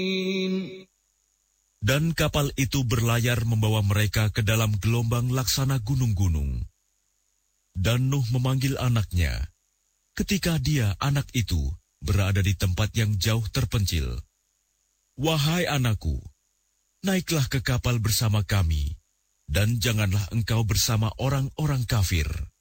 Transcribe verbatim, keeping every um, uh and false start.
Dan kapal itu berlayar membawa mereka ke dalam gelombang laksana gunung-gunung. Dan Nuh memanggil anaknya, ketika dia, anak itu, berada di tempat yang jauh terpencil. Wahai anakku, naiklah ke kapal bersama kami, dan janganlah engkau bersama orang-orang kafir.